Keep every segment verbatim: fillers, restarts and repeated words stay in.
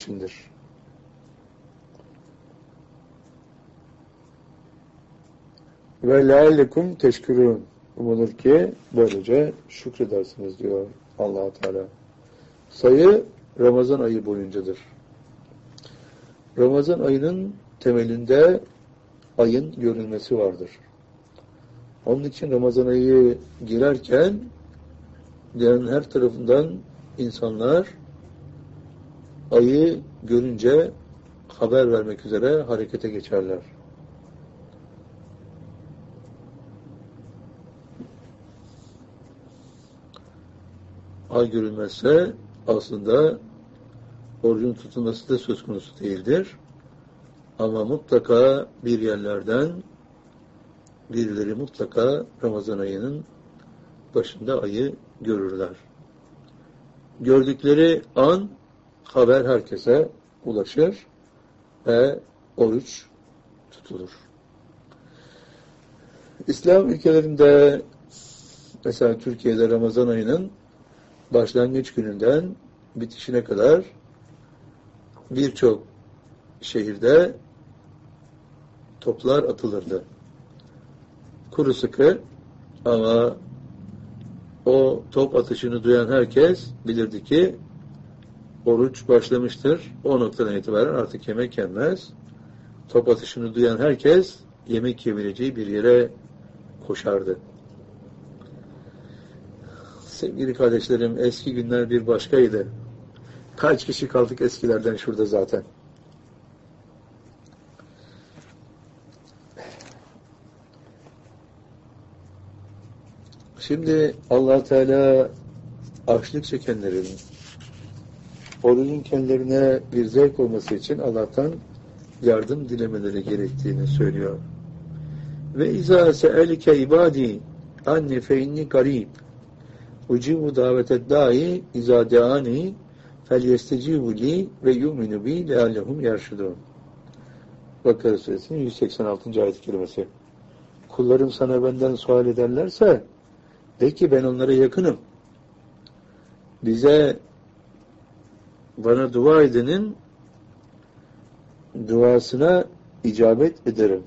içindir. Ve leallekum teşkürün. Umulur ki böylece şükredersiniz diyor Allah Teala. Sayı Ramazan ayı boyuncadır. Ramazan ayının temelinde ayın görülmesi vardır. Onun için Ramazan ayı girerken dünyanın her tarafından insanlar ayı görünce haber vermek üzere harekete geçerler. Ay görülmezse aslında orucun tutulması da söz konusu değildir. Ama mutlaka bir yerlerden birileri mutlaka Ramazan ayının başında ayı görürler. Gördükleri an haber herkese ulaşır ve oruç tutulur. İslam ülkelerinde mesela Türkiye'de Ramazan ayının başlangıç gününden bitişine kadar birçok şehirde toplar atılırdı. Kuru sıkı ama o top atışını duyan herkes bilirdi ki oruç başlamıştır. O noktadan itibaren artık yemek yenmez. Top atışını duyan herkes yemek yiyebileceği bir yere koşardı. Sevgili kardeşlerim, eski günler bir başkaydı. Kaç kişi kaldık eskilerden şurada zaten. Şimdi Allah Teala açlık çekenlerin orucun kendilerine bir zevk olması için Allah'tan yardım dilemeleri gerektiğini söylüyor. Ve izâ se'elike ibâdî anni fe inni garîb ucibu daveted dâi izâ deâni fel yestecîbu li ve yu'minu bi leallehum yerşudûn. Bakara Suresinin yüz seksen altıncı ayet-i kerimesi. Kullarım sana benden sual ederlerse de ki ben onlara yakınım. Bize bana dua edenin duasına icabet ederim.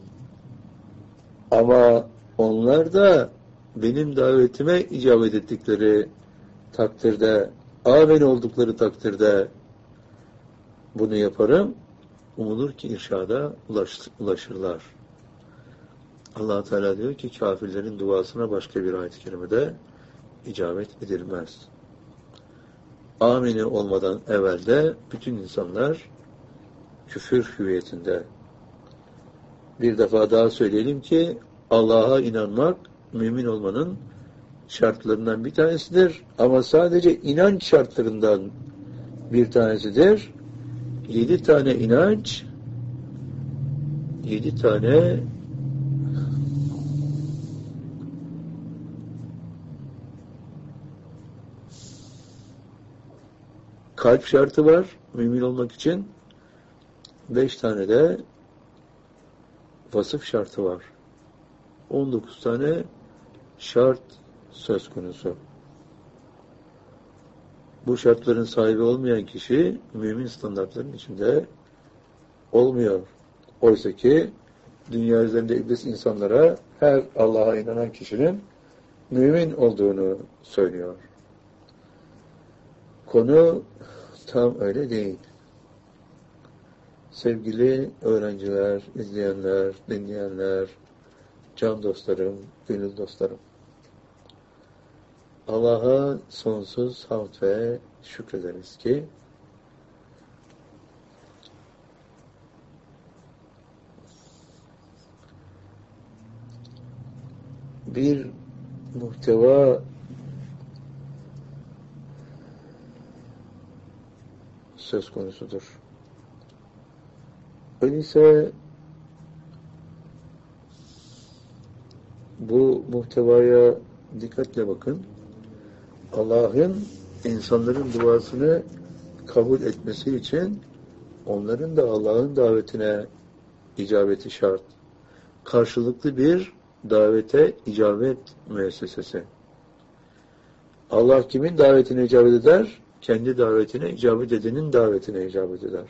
Ama onlar da benim davetime icabet ettikleri takdirde, amin oldukları takdirde bunu yaparım. Umulur ki irşada ulaş, ulaşırlar. Allah Teala diyor ki kafirlerin duasına başka bir ayet-i kerimede icabet edilmez. Amini olmadan evvelde bütün insanlar küfür hüviyetinde. Bir defa daha söyleyelim ki Allah'a inanmak mümin olmanın şartlarından bir tanesidir. Ama sadece inanç şartlarından bir tanesidir. Yedi tane inanç, yedi tane kalp şartı var mümin olmak için. Beş tane de vasıf şartı var. On dokuz tane şart söz konusu. Bu şartların sahibi olmayan kişi mümin standartların içinde olmuyor. Oysa ki dünya üzerinde iblis insanlara her Allah'a inanan kişinin mümin olduğunu söylüyor. Konu tam öyle değil. Sevgili öğrenciler, izleyenler, dinleyenler, can dostlarım, gönül dostlarım. Allah'a sonsuz hamd ve şükrederiz ki bir muhteva söz konusudur. Öyleyse bu muhtevaya dikkatle bakın. Allah'ın insanların duasını kabul etmesi için onların da Allah'ın davetine icabeti şart. Karşılıklı bir davete icabet müessesesi. Allah kimin davetine icabet eder? Kendi davetine icabet edenin davetine icabet eder.